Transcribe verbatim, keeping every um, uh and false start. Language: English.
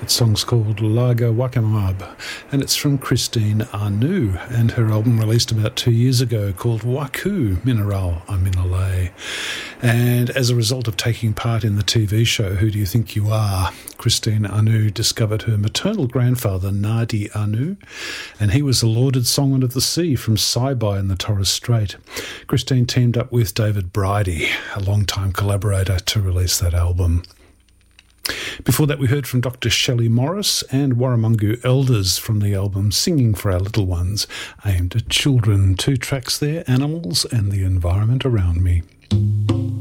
The song's called Laga Wakamab, and it's from Christine Anu, and her album released about two years ago called Waku Mineral Aminalay. And as a result of taking part in the T V show Who Do You Think You Are, Christine Anu discovered her maternal grandfather, Nadi Anu, and he was the lauded songman of the sea from Saibai in the Torres Strait. Christine teamed up with David Bridie, a long-time collaborator, to release that album. Before that, we heard from Doctor Shelley Morris and Warramungu Elders from the album Singing for Our Little Ones, aimed at children. Two tracks there, Animals and The Environment Around Me.